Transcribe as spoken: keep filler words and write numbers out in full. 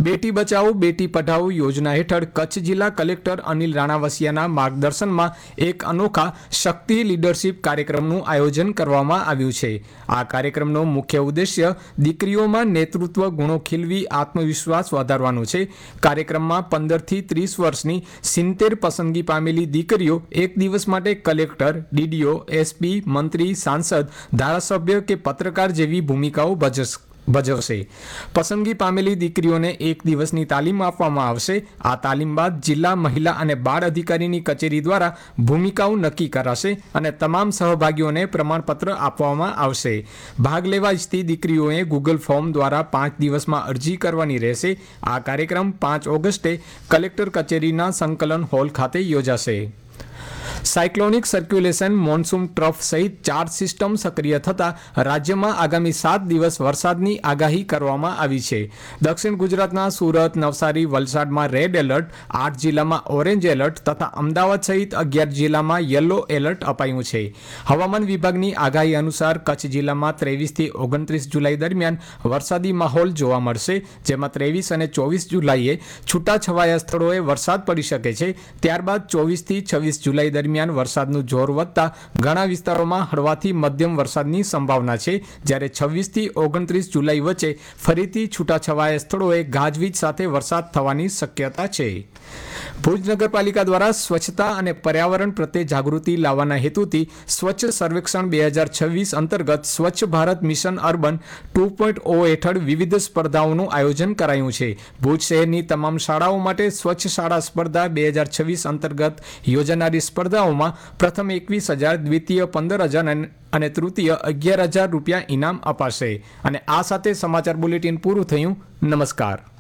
બેટી બચાવો બેટી પઢાઓ યોજના હેઠળ કચ્છ જિલ્લા કલેક્ટર અનિલ રાણાવસિયાના માર્ગદર્શનમાં એક અનોખા શક્તિ લીડરશીપ કાર્યક્રમનું આયોજન કરવામાં આવ્યું છે। આ કાર્યક્રમનો મુખ્ય ઉદ્દેશ્ય દીકરીઓમાં નેતૃત્વ ગુણો ખીલવી આત્મવિશ્વાસ વધારવાનો છે। કાર્યક્રમમાં પંદરથી ત્રીસ વર્ષની સિત્તેર પસંદગી પામેલી દીકરીઓ એક દિવસ માટે કલેક્ટર, ડીડીઓ, એસપી, મંત્રી, સાંસદ, ધારાસભ્ય કે પત્રકાર જેવી ભૂમિકાઓ ભજવશે ભજવશે પસંદગી પામેલી દીકરીઓને એક દિવસની તાલીમ આપવામાં આવશે। આ તાલીમ બાદ જિલ્લા મહિલા અને બાળ અધિકારીની કચેરી દ્વારા ભૂમિકાઓ નક્કી કરાશે અને તમામ સહભાગીઓને પ્રમાણપત્ર આપવામાં આવશે। ભાગ લેવા ઈચ્છતી દીકરીઓએ ગૂગલ ફોર્મ દ્વારા પાંચ દિવસમાં અરજી કરવાની રહેશે। આ કાર્યક્રમ પાંચ ઓગસ્ટે કલેક્ટર કચેરીના સંકલન હોલ ખાતે યોજાશે। સાયક્લોનિક સર્ક્યુલેશન, મોન્સૂન ટ્રફ સહિત ચાર સિસ્ટમ સક્રિય થતા રાજ્યમાં આગામી સાત દિવસ વરસાદની આગાહી કરવામાં આવી છે। દક્ષિણ ગુજરાતના સુરત, નવસારી, વલસાડમાં રેડ એલર્ટ, આઠ જિલ્લામાં ઓરેન્જ એલર્ટ તથા અમદાવાદ સહિત અગિયાર જિલ્લામાં યલો એલર્ટ અપાયું છે। હવામાન વિભાગની આગાહી અનુસાર કચ્છ જિલ્લામાં ત્રેવીસથી ઓગણત્રીસ જુલાઈ દરમિયાન વરસાદી માહોલ જોવા મળશે, જેમાં ત્રેવીસ અને ચોવીસ જુલાઈએ છૂટાછવાયા સ્થળોએ વરસાદ પડી શકે છે। ત્યારબાદ ચોવીસથી છવ્વીસ જુલાઈ દરમિયાન વરસાદનું જોર વધતા ઘણા વિસ્તારોમાં હળવાથી મધ્યમ વરસાદની સંભાવના છે, જ્યારે છવ્વીસથી ઓગણત્રીસ જુલાઈ વચ્ચે ફરીથી છૂટાછવાયા સ્થળોએ ગાજવીજ સાથે વરસાદ થવાની શક્યતા છે। ભુજ નગરપાલિકા દ્વારા સ્વચ્છતા અને પર્યાવરણ પ્રત્યે જાગૃતિ લાવવાના હેતુથી સ્વચ્છ સર્વેક્ષણ બે હજાર છવ્વીસ અંતર્ગત સ્વચ્છ Bharat mission urban two point ઓ હેઠળ વિવિધ સ્પર્ધાઓનું આયોજન કરાયું છે। ભુજ શહેરની તમામ શાળાઓ માટે સ્વચ્છ શાળા સ્પર્ધા બે હજાર છવ્વીસ અંતર્ગત યોજાનારી સ્પર્ધાઓમાં પ્રથમ એકવીસ હજાર, દ્વિતીય પંદર હજાર અને તૃતીય અગિયાર હજાર રૂપિયા ઇનામ અપાશે। અને આ સાથે સમાચાર બુલેટિન પૂરું થયું। નમસ્કાર।